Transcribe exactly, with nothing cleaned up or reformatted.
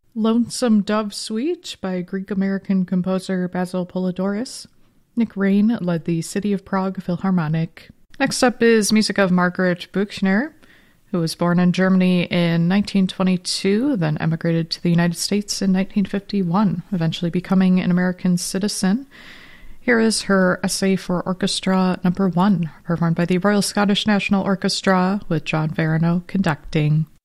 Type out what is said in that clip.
Lonesome Dove Suite by Greek-American composer Basil Polidorus. Nick Rain led the City of Prague Philharmonic. Next up is music of Margaret Büchner, who was born in Germany in nineteen twenty-two, then emigrated to the United States in nineteen fifty-one, eventually becoming an American citizen. Here is her Essay for Orchestra Number One, performed by the Royal Scottish National Orchestra, with John Varano conducting.